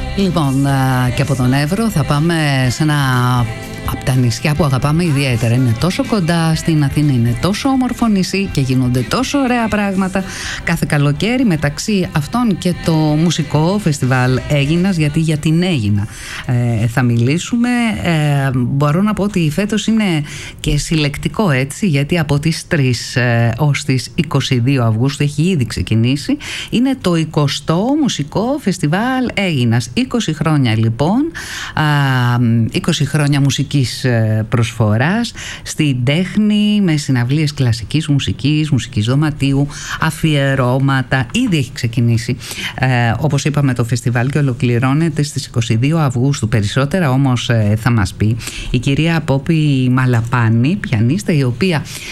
Λοιπόν, και από τον Εύρο θα πάμε σε ένα από τα νησιά που αγαπάμε ιδιαίτερα. Είναι τόσο κοντά στην Αθήνα, είναι τόσο όμορφο νησί και γίνονται τόσο ωραία πράγματα κάθε καλοκαίρι. Μεταξύ αυτών και το μουσικό φεστιβάλ Αίγινας, γιατί για την Αίγινα θα μιλήσουμε. Μπορώ να πω ότι φέτος είναι και συλλεκτικό, έτσι, γιατί από τις 3 ως τις 22 Αυγούστου έχει ήδη ξεκινήσει. Είναι το 20ο μουσικό φεστιβάλ Αίγινας. 20 χρόνια λοιπόν, 20 χρόνια μουσικής προσφοράς στην τέχνη, με συναυλίες κλασικής μουσικής, μουσικής δωματίου, αφιερώματα. Ήδη έχει ξεκινήσει, όπως είπαμε, το φεστιβάλ και ολοκληρώνεται στις 22 Αυγούστου. Περισσότερα όμως θα μας πει η κυρία Πόπη Μαλαπάνη, πιανίστα, η οποία